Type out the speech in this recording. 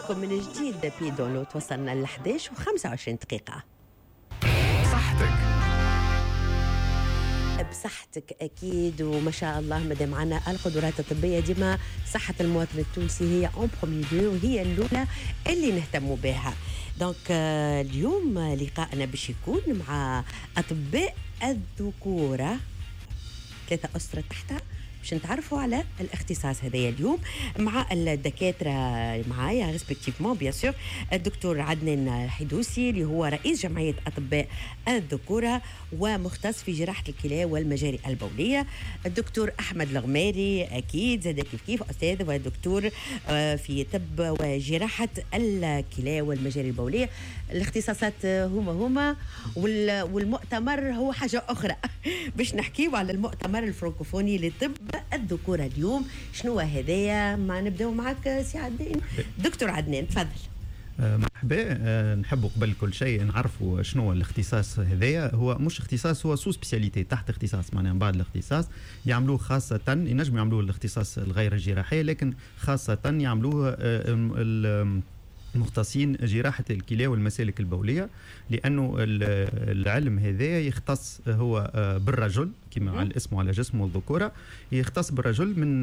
بكم من جديد بيدولو. توصلنا ل 11 و25 دقيقة. صحتك بصحتك أكيد، وما شاء الله مدام معنا القدرات الطبية ديما صحة المواطن التونسي هي اون بروميي لو، وهي الأولى اللي نهتم بها. دونك اليوم لقاءنا باش يكون مع أطباء الذكورة، 3 أسرة تحتها، باش نتعرفوا على الاختصاص هذايا اليوم مع الدكاتره معايا ريسبكتيفمون بيان سور الدكتور عدنان الحدوسي اللي هو رئيس جمعيه اطباء الذكوره ومختص في جراحه الكلى والمجاري البوليه، الدكتور احمد الغماري اكيد زاد كيف استاذ ودكتور في طب وجراحه الكلى والمجاري البوليه. الاختصاصات هما والمؤتمر هو حاجه اخرى. باش نحكيو على المؤتمر الفرنكوفوني لطب الذكورة اليوم. شنو هذايا؟ ما نبداو معك سي عدنان. دكتور عدنان تفضل. مرحبا. نحب قبل كل شيء نعرفوا شنو الاختصاص هذايا. هو مش اختصاص، هو سو سبيسياليتي تحت اختصاص، معناها من بعد الاختصاص يعملوه خاصة، ينجموا يعملوه الاختصاص الغير الجراحي، لكن خاصة يعملوه مختصين جراحة الكلى والمسالك البولية، لأنه العلم هذا يختص هو بالرجل كما على الاسم على جسمه الذكورة، يختص بالرجل من